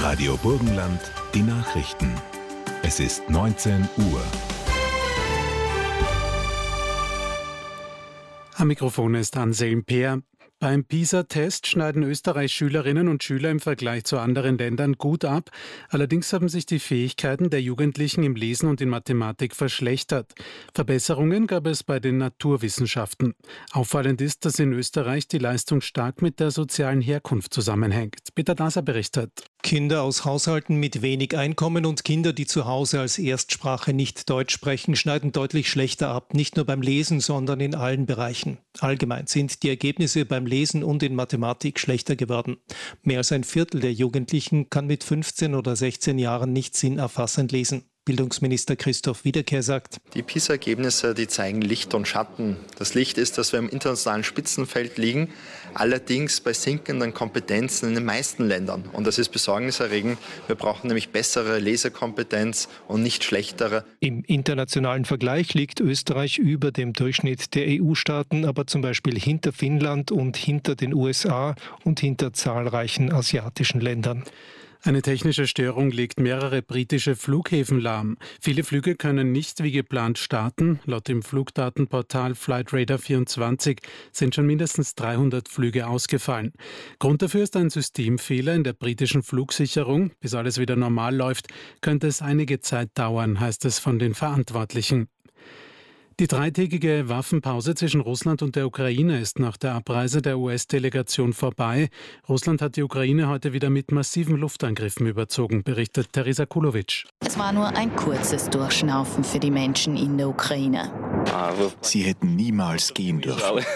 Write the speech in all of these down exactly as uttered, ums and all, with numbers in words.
Radio Burgenland, die Nachrichten. Es ist neunzehn Uhr. Am Mikrofon ist Anselm Peer. Beim PISA-Test schneiden Österreichs Schülerinnen und Schüler im Vergleich zu anderen Ländern gut ab. Allerdings haben sich die Fähigkeiten der Jugendlichen im Lesen und in Mathematik verschlechtert. Verbesserungen gab es bei den Naturwissenschaften. Auffallend ist, dass in Österreich die Leistung stark mit der sozialen Herkunft zusammenhängt. Peter Daser berichtet. Kinder aus Haushalten mit wenig Einkommen und Kinder, die zu Hause als Erstsprache nicht Deutsch sprechen, schneiden deutlich schlechter ab. Nicht nur beim Lesen, sondern in allen Bereichen. Allgemein sind die Ergebnisse beim Lesen und in Mathematik schlechter geworden. Mehr als ein Viertel der Jugendlichen kann mit fünfzehn oder sechzehn Jahren nicht sinnerfassend lesen. Bildungsminister Christoph Wiederkehr sagt: Die PISA-Ergebnisse, die zeigen Licht und Schatten. Das Licht ist, dass wir im internationalen Spitzenfeld liegen, allerdings bei sinkenden Kompetenzen in den meisten Ländern. Und das ist besorgniserregend. Wir brauchen nämlich bessere Lesekompetenz und nicht schlechtere. Im internationalen Vergleich liegt Österreich über dem Durchschnitt der E U-Staaten, aber zum Beispiel hinter Finnland und hinter den U S A und hinter zahlreichen asiatischen Ländern. Eine technische Störung legt mehrere britische Flughäfen lahm. Viele Flüge können nicht wie geplant starten. Laut dem Flugdatenportal Flightradar vierundzwanzig sind schon mindestens dreihundert Flüge ausgefallen. Grund dafür ist ein Systemfehler in der britischen Flugsicherung. Bis alles wieder normal läuft, könnte es einige Zeit dauern, heißt es von den Verantwortlichen. Die dreitägige Waffenpause zwischen Russland und der Ukraine ist nach der Abreise der U S-Delegation vorbei. Russland hat die Ukraine heute wieder mit massiven Luftangriffen überzogen, berichtet Teresa Kulovic. Es war nur ein kurzes Durchschnaufen für die Menschen in der Ukraine. Sie hätten niemals gehen dürfen,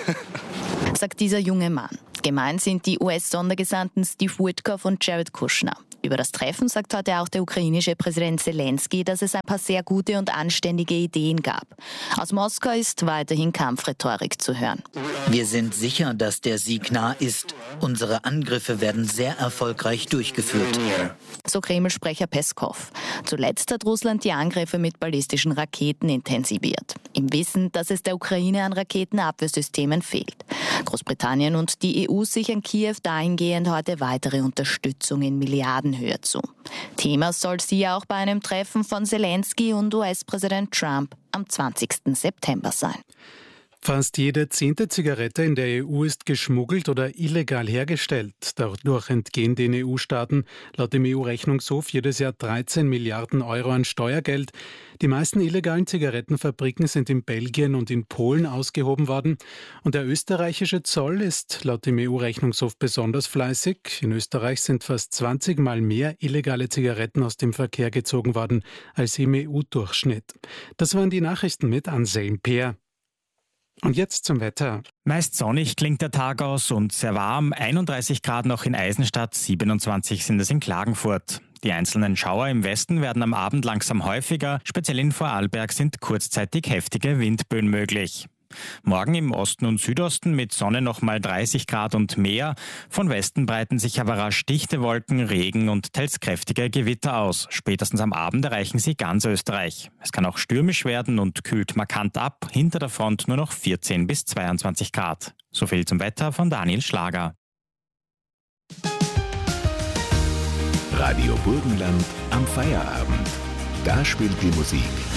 sagt dieser junge Mann. Gemeint sind die U S-Sondergesandten Steve Witkoff und Jared Kushner. Über das Treffen sagt heute auch der ukrainische Präsident Zelensky, dass es ein paar sehr gute und anständige Ideen gab. Aus Moskau ist weiterhin Kampfrhetorik zu hören. Wir sind sicher, dass der Sieg nah ist. Unsere Angriffe werden sehr erfolgreich durchgeführt. So Kreml-Sprecher Peskov. Zuletzt hat Russland die Angriffe mit ballistischen Raketen intensiviert. Im Wissen, dass es der Ukraine an Raketenabwehrsystemen fehlt. Großbritannien und die E U sichern Kiew dahingehend heute weitere Unterstützung in Milliardenhöhe zu. Thema soll sie auch bei einem Treffen von Zelensky und U S-Präsident Trump am zwanzigsten September sein. Fast jede zehnte Zigarette in der E U ist geschmuggelt oder illegal hergestellt. Dadurch entgehen den E U-Staaten laut dem E U-Rechnungshof jedes Jahr dreizehn Milliarden Euro an Steuergeld. Die meisten illegalen Zigarettenfabriken sind in Belgien und in Polen ausgehoben worden. Und der österreichische Zoll ist laut dem E U-Rechnungshof besonders fleißig. In Österreich sind fast zwanzig Mal mehr illegale Zigaretten aus dem Verkehr gezogen worden als im E U-Durchschnitt. Das waren die Nachrichten mit Anselm Peer. Und jetzt zum Wetter. Meist sonnig klingt der Tag aus und sehr warm. einunddreißig Grad noch in Eisenstadt, siebenundzwanzig sind es in Klagenfurt. Die einzelnen Schauer im Westen werden am Abend langsam häufiger. Speziell in Vorarlberg sind kurzzeitig heftige Windböen möglich. Morgen im Osten und Südosten mit Sonne noch mal dreißig Grad und mehr. Von Westen breiten sich aber rasch dichte Wolken, Regen und teils kräftige Gewitter aus. Spätestens am Abend erreichen sie ganz Österreich. Es kann auch stürmisch werden und kühlt markant ab. Hinter der Front nur noch vierzehn bis zweiundzwanzig Grad. So viel zum Wetter von Daniel Schlager. Radio Burgenland am Feierabend. Da spielt die Musik